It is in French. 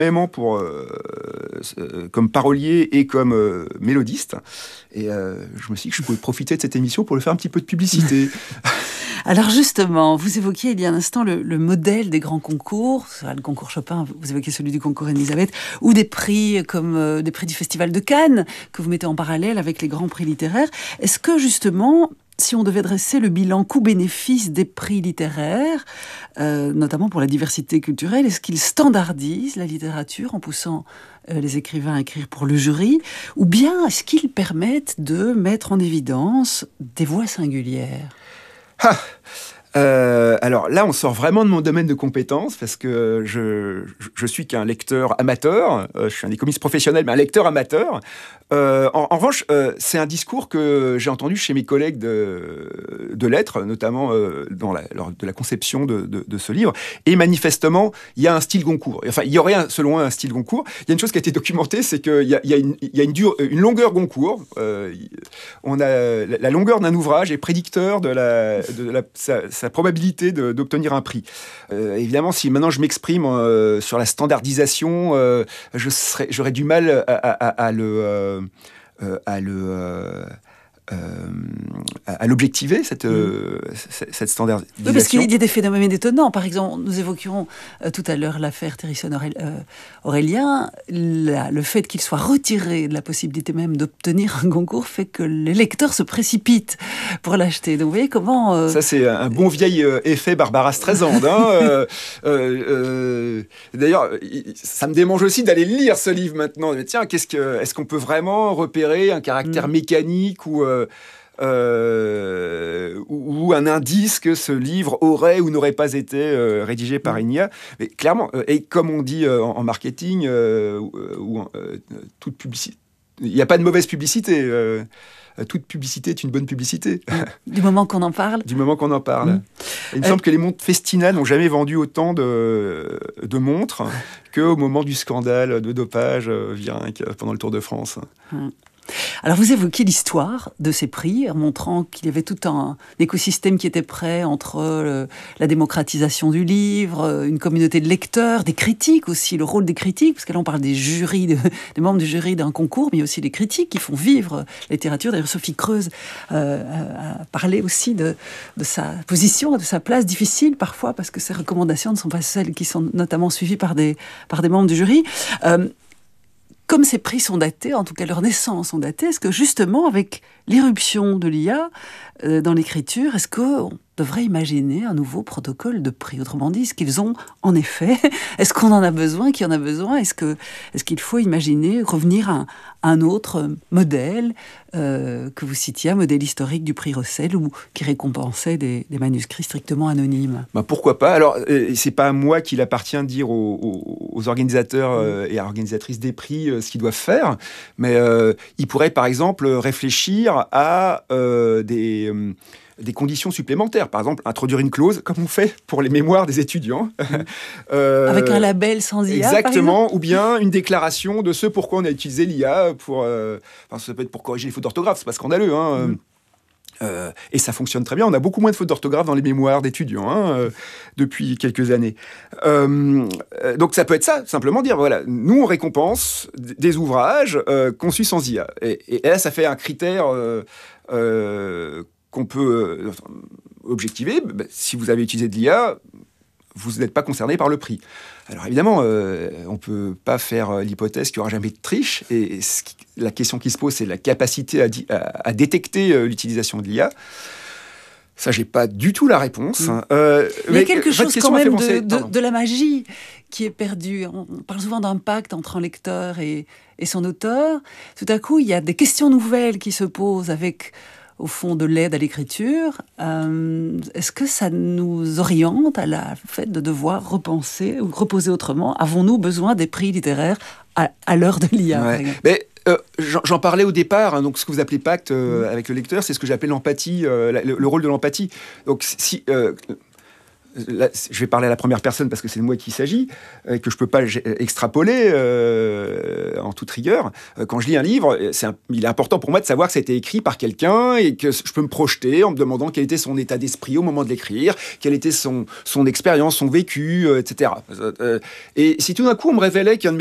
comme parolier et comme mélodiste. Et je me suis dit que je pouvais profiter de cette émission pour lui faire un petit peu de publicité. Alors justement, vous évoquiez il y a un instant le modèle des grands concours, le concours Chopin, vous évoquiez celui du concours Elisabeth, ou des prix comme des prix du Festival de Cannes, que vous mettez en parallèle avec les grands prix littéraires. Est-ce que justement, si on devait dresser le bilan coût-bénéfice des prix littéraires, notamment pour la diversité culturelle, est-ce qu'ils standardisent la littérature en poussant les écrivains à écrire pour le jury, ou bien est-ce qu'ils permettent de mettre en évidence des voix singulières ? Alors là, on sort vraiment de mon domaine de compétences parce que je suis qu'un lecteur amateur. Je suis un économiste professionnel, mais un lecteur amateur. En revanche, c'est un discours que j'ai entendu chez mes collègues de lettres, notamment lors de la conception de ce livre. Et manifestement, il y a un style Goncourt. Enfin, il y aurait selon eux un style Goncourt. Il y a une chose qui a été documentée, c'est qu'il y a une longueur Goncourt. La longueur d'un ouvrage est prédicteur de sa probabilité d'obtenir un prix. Évidemment, si maintenant je m'exprime sur la standardisation, j'aurais du mal à l'objectiver, cette standardisation. Oui, parce qu'il y a des phénomènes étonnants. Par exemple, nous évoquions tout à l'heure l'affaire Thierry-Aurélien. Le fait qu'il soit retiré de la possibilité même d'obtenir un concours fait que les lecteurs se précipitent pour l'acheter. Donc vous voyez comment... Ça, c'est un bon vieil effet Barbara Streisand. D'ailleurs, ça me démange aussi d'aller lire ce livre maintenant. Mais tiens, est-ce qu'on peut vraiment repérer un caractère mécanique ou un indice que ce livre aurait ou n'aurait pas été rédigé par une IA. Mais clairement, et comme on dit en marketing, toute publicité, il n'y a pas de mauvaise publicité. Toute publicité est une bonne publicité. Du moment qu'on en parle. Du moment qu'on en parle. Il me semble que les montres Festina n'ont jamais vendu autant de montres qu'au moment du scandale de dopage Virenque pendant le Tour de France. Alors vous évoquez l'histoire de ces prix, en montrant qu'il y avait tout un écosystème qui était prêt entre la démocratisation du livre, une communauté de lecteurs, des critiques aussi, le rôle des critiques, parce que là on parle des jurys, des membres du jury d'un concours, mais il y a aussi les critiques qui font vivre la littérature. D'ailleurs Sophie Creuse a parlé aussi de sa position, de sa place difficile parfois, parce que ses recommandations ne sont pas celles qui sont notamment suivies par des membres du jury. Comme ces prix sont datés, en tout cas leur naissance sont datées, est-ce que justement avec l'irruption de l'IA dans l'écriture, est-ce qu'on devrait imaginer un nouveau protocole de prix ? Autrement dit, est-ce qu'ils ont en effet, est-ce qu'on en a besoin, qui en a besoin ? Est-ce qu'il faut imaginer revenir à un autre modèle que vous citiez, un modèle historique du prix Rosell ou qui récompensait des manuscrits strictement anonymes ? Pourquoi pas ? Alors, c'est pas à moi qu'il appartient de dire aux organisateurs et organisatrices des prix ce qu'ils doivent faire, mais ils pourraient par exemple réfléchir à des conditions supplémentaires. Par exemple, introduire une clause, comme on fait pour les mémoires des étudiants. Avec un label sans IA, exactement, ou bien une déclaration de ce pourquoi on a utilisé l'IA. Ça peut être pour corriger les fautes d'orthographe, c'est pas scandaleux. Et ça fonctionne très bien. On a beaucoup moins de fautes d'orthographe dans les mémoires d'étudiants depuis quelques années. Donc ça peut être ça, simplement dire, voilà, nous on récompense des ouvrages conçus sans IA. Et là, ça fait un critère qu'on peut objectiver. Si vous avez utilisé de l'IA, vous n'êtes pas concerné par le prix. Alors évidemment, on ne peut pas faire l'hypothèse qu'il n'y aura jamais de triche. Et la question qui se pose, c'est la capacité à détecter l'utilisation de l'IA. Ça, j'ai pas du tout la réponse. Mais il y a quelque chose quand même de la magie qui est perdue. On parle souvent d'un pacte entre un lecteur et son auteur. Tout à coup, il y a des questions nouvelles qui se posent avec, au fond, de l'aide à l'écriture. Est-ce que ça nous oriente à la fait de devoir repenser ou reposer autrement ? Avons-nous besoin des prix littéraires à l'heure de l'IA ? Mais j'en parlais au départ, donc ce que vous appelez pacte avec le lecteur, c'est ce que j'appelle l'empathie, le rôle de l'empathie. Donc là, je vais parler à la première personne parce que c'est de moi qu'il s'agit, que je peux pas extrapoler en toute rigueur. Quand je lis un livre, il est important pour moi de savoir que ça a été écrit par quelqu'un et que je peux me projeter en me demandant quel était son état d'esprit au moment de l'écrire, quelle était son expérience, son vécu, etc. Et si tout d'un coup on me révélait qu'il y a